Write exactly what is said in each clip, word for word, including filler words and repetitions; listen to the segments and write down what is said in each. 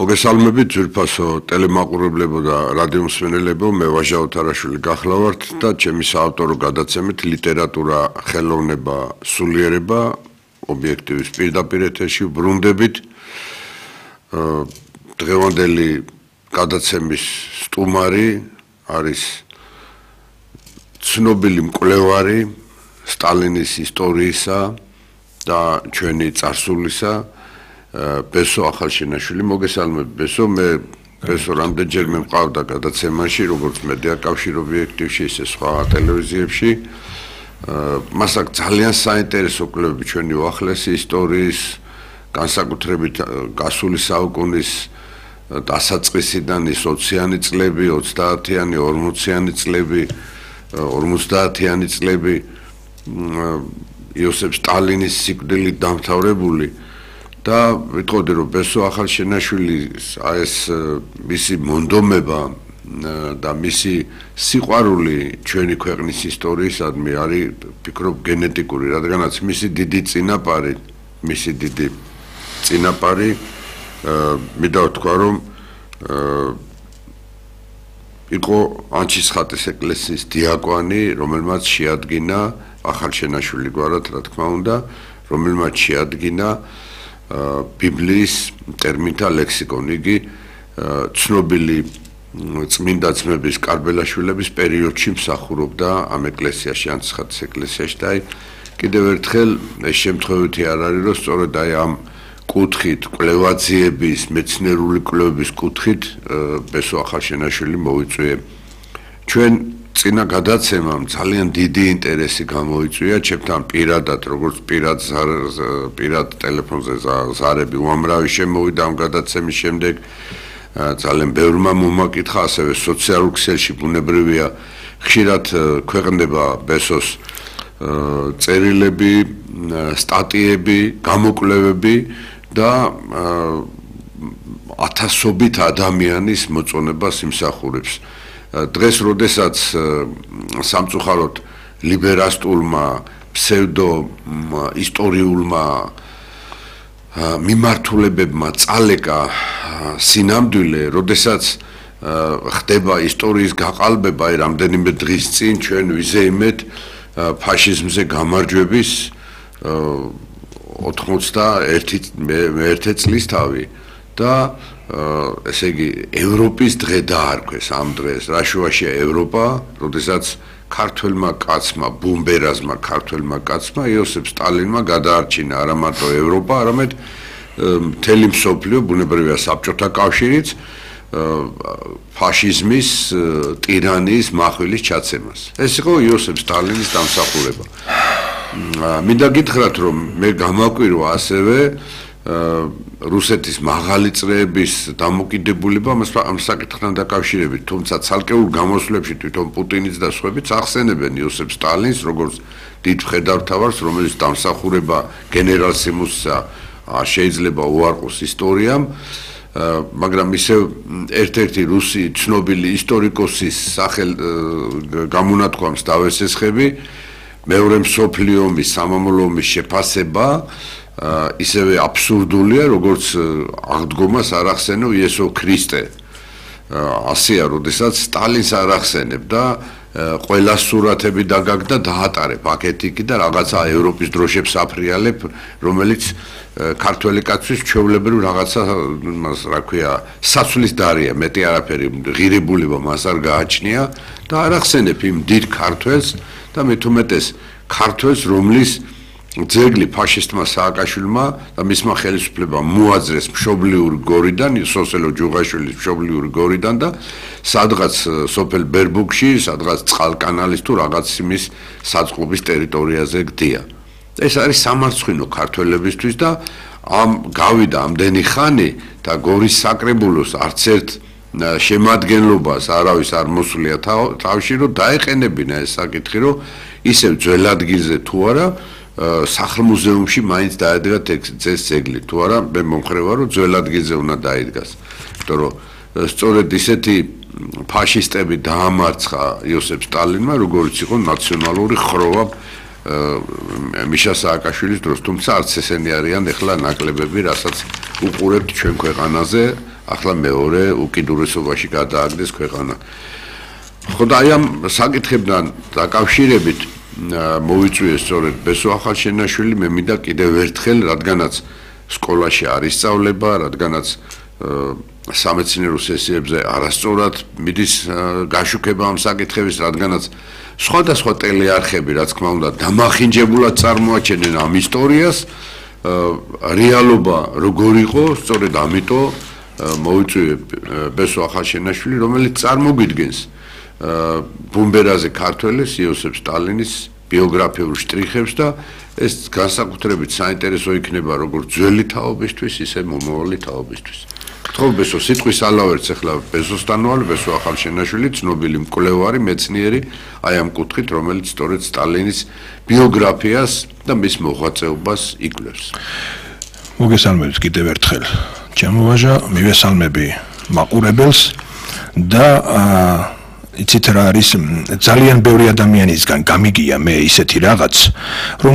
მოგესალმებით ძვირფასო ტელემაყურებლებო და რადიო მსმენელებო, მე ვაჟა ოთარაშვილი გახლავართ და ჩემი საავტორო გადაცემით ლიტერატურა, ხელოვნება, სულიერება ობიექტივის პირდაპირ ეთერში ბრუნდებით. დღევანდელი გადაცემის სტუმარი არის ცნობილი მკვლევარი სტალინის ისტორიისა და ჩვენი წარსულისა ბესო ახალშენაშვილი. მოგესალმებით ბესო, მე ბესო რამდენჯერმე მყავდა გადაცემაში, როგორც მედია კავშირ ობიექტივში, ისე სხვა ტელევიზიებში. მას აქვს ძალიან საინტერესო კვლევები ჩვენი უახლესი ისტორიის, განსაკუთრებით გასული საუკუნის დასაწყისიდან ის ოციანი წლები, ოცდაათიანი, ორმოციანი წლები, ორმოცდაათიანი წლები იოსებ სტალინის სიკვდილით დამთავრებული. და ვიტყოდი რომ ბესო ახალშენაშვილის ეს მისი მონდომება და მისი სიყვარული ჩვენი ქვეყნის ისტორიისადმი არის ვფიქრობ გენეტიკური, რადგანაც მისი დიდი წინაპარი, მისი დიდი წინაპარი მინდა ვთქვა რომ იყო ანჩისხატის ეკლესიის დიაკვანი, რომელმაც შეადგინა ახალშენაშვილი გვარად, რა თქმა უნდა, რომელმაც შეადგინა ბიბლიის ტერმინთა ლექსიკონი. იგი ცნობილი წმინდა ძმების კარბელაშვილების პერიოდში მსახურობდა ამ ეკლესიაში, ანჩისხატის ეკლესიაში და კიდევ ერთხელ ეს შემთხვევითი არ არის, რომ სწორედ აი ამ კუთხით, კვლევაძიების, მეცნიერული კვლევების კუთხით ბესო ახალშენაშვილი მოვიწვიე. ჩვენ წინა გადაცემამ ძალიან დიდი ინტერესი გამოიწვია ჩემთან პირადად, როგორც პირად პირად ტელეფონზე ზარები უამრავი შემოვიდა ამ გადაცემის შემდეგ. ძალიან ბევრმა მომაკითხა, ასევე სოციალურ ქსელში ბუნებრივია ხშირად ქვეყნდება ბესოს წერილები, სტატიები, გამოკვლევები და ათასობით ადამიანის მოწონებას იმსახურებს. დღეს, როდესაც სამწუხაროდ ლიბერასტულმა, ფსევდო ისტორიულმა მიმართულებებმა წალეკა სინამდვილე, როდესაც ხდება ისტორიის გაყალბება, აი რამდენიმე დღის წინ ჩვენ ვიზეიმეთ ფაშიზმზე გამარჯვების ოცდაერთი წლის თავი და ესე იგი ევროპის დღე დაარქვეს ამ დღეს. რა შუაშია ევროპა, როდესაც ქართველმა კაცმა, ბუმბერაზმა ქართველმა კაცმა იოსებ სტალინმა გადაარჩინა არა მარტო ევროპა, არამედ მთელი მსოფლიო, ბუნებრივია საბჭოთა კავშირიც ფაშიზმის, ტირანიის, מחვილის ჩაცემას. ეს იყო იოსებ სტალინის დამსახურება. მინდა გითხრათ, რომ მე გამაკვირვა ასევე რუსეთის მაღალი წრეების დამოკიდებულება ამ საკითხთან დაკავშირებით, თუმცა ცალკეულ გამოსვლებში თვითონ პუტინიც და სხვაებიც ახსენებენ იოსებ სტალინს, როგორც დიდ მხედართმთავარს, რომელიც დამსახურება გენერალ-სიმუსსა შეიძლება უარყოს ისტორიამ, მაგრამ ისევ ერთ-ერთი რუსი ცნობილი ისტორიკოსის სახელ გამონათქვამს დავესესხები, მეორე მსოფლიო ომის, სამამულო ომის შეფასება ისევე აბსურდულია, როგორც აღდგომას არ ახსენო იესო ქრისტე. ასეა, როდესაც სტალინს არ ახსენებ და ყველა სურათები დაგაგდა დაატარებ აქეთიკი და რაღაცა ევროპის დროშებს აფრიალებ, რომელიც ქართველი კაცთვის ჩვეულებრივ რაღაცა, მას რა ქვია, საცვლის დარია, მეტი არაფერი, ღირებულება მას არ გააჩნია და არ ახსენებ იმ დიდ ქართველს და მით უმეტეს ქართველს, რომლის ძეგლი ფაშისტმა სააკაშვილმა და მისმა ხელისუფლებამ მოაძრეს მშობლიური გორიდან, სოსელო ჯუღაშვილის მშობლიური გორიდან და სადღაც სოფელ ბერბუქში, სადღაც წყალკანალის თუ რაღაც იმის საწყობის ტერიტორიაზე გდია. ეს არის სამარცხვინო ქართველებისთვის და ამ გავიდა ამდენი ხანი და გორის საკრებულოს არც ერთ შემადგენლობას არავის არ მოსვლია თავში, რომ დაეყენებინა ეს საკითხი, რომ ისევ ძველ ადგილზე თუ არა სახლ-მუზეუმში მაინც დაედგა ეს ძეგლი, თუ არა მე მომხრევა, რომ ძველ ადგილზე უნდა დაიდგას. იმიტომ რომ სწორედ ისეთი ფაშისტები დაამარცხა იოსებ სტალინმა, როგორც იყო ნაციონალური ხროვა მიშა სააკაშვილის დროს, თუმცა არც ესენი არიან ეხლა ნაკლებები, რასაც უყურებთ ჩვენ ქვეყანაზე ახლა მეორე უკიდურესობაში გადააგდეს ქვეყანა. ხო და აი ამ საკითხებთან დაკავშირებით მოვიწვიე სწორედ ბესო ახალშენაშვილი, მე მინდა კიდევ ერთხელ, რადგანაც სკოლაში არ ისწავლება, რადგანაც სამეცნიერო სესიებზე არასწორად მიდის გაშუქება ამ საკითხების, რადგანაც სხვადასხვა ტელეარხები, რაც თქმა უნდა, დამახინჯებულად წარმოაჩენენ ამ ისტორიას, რეალობა როგორ იყო, სწორედ ამიტომ მოვიწვიე ბესო ახალშენაშვილი, რომელიც წარმოგვიდგენს ბუმბერაზე ქართველის იოსებ სტალინის ბიოგრაფიულ შტრიხებს და ეს განსაკუთრებით საინტერესო იქნება როგორც ძველი თაობისთვის, ისე მომავალი თაობისთვის. გთხოვ ბესო, სიტყვის ალავერts ახლა ბესოსთან ვალ, ბესო ახალშენაშვილი, ცნობილი მკვლევარი, მეცნიერი, აი ამ კუთხით, რომელიც სწორედ სტალინის ბიოგრაფიას და მის მოღვაწეობას იკვლევს. მოგესალმებით კიდევ ერთხელ. ჩემო ვაჟა, მივესალმები მაყურებელს და იცით რა არის, ძალიან ბევრი ადამიანისგან გამიგია მე ისეთი რაღაც, რომ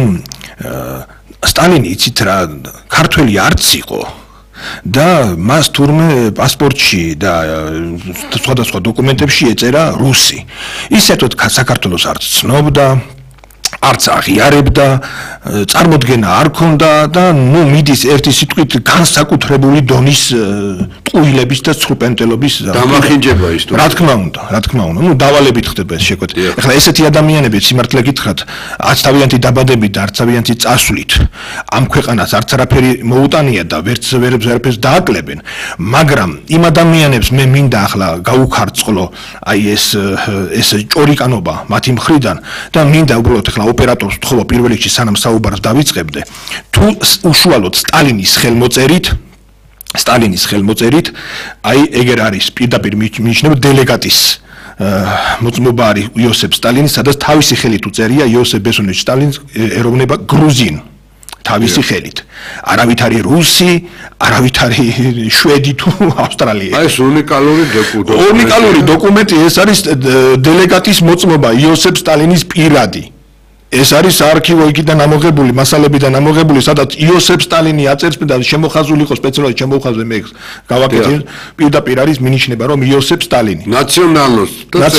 სტალინი იცით რა ქართველი არც იყო და მას თურმე პასპორტში და სხვადასხვა დოკუმენტებში ეწერა რუსი. ის ერთოდ საქართველოს არც ცნობდა, არც აღიარებდა, წარმოდგენა არ ქონდა და ნუ მიდის ერთი სიტყვით განსაკუთრებული დონის ტყუილების და ცრუპენტელობის დამახინჯება ის თუ რა თქმა უნდა, რა თქმა უნდა, ნუ დავალებით ხდება ეს შეკვეთა. ეხლა ესეთი ადამიანები სიმართლე გითხრათ, არც თავიანთი დაბადებით და არც თავიანთი წასვლით ამ ქვეყანას არც არაფერი მოუტანია და ვერც ვერაფერს დააკლებენ, მაგრამ იმ ადამიანებს მე მინდა ახლა გაუქარწყლო აი ეს ეს ჭორიკანობა მათი მხრიდან და მინდა უბრალოდ ახლა ოპერატორს ვთხოვა პირველ რიგში სანამ საუბარს დავიწყებდე, თუ უშუალოდ სტალინის ხელმოწერით სტალინის ხელმოწერით, აი ეგერ არის პირდაპირ მიიჩნევა დელეგატის მოწმობა არის იოსებ სტალინის, სადაც თავისი ხელით უწერია იოსებ ბესონეჩ სტალინის ეროვნება გრუზინ თავისი ხელით. არავით არის რუსი, არავით არის შვედი თუ ავსტრალიელი. აი ეს უნიკალური დოკუმენტი. უნიკალური დოკუმენტი, ეს არის დელეგატის მოწმობა იოსებ სტალინის პირადი. ეს არის საარქივო იქიდან ამოღებული, მასალებიდან ამოღებული, სადაც იოსებ სტალინი აწერს და შემოხაზული იყო სპეციალურად შემოხაზე მე გავაკეთე, პირდაპირ არის მინიშნება რომ იოსებ სტალინი. ნაციონალოს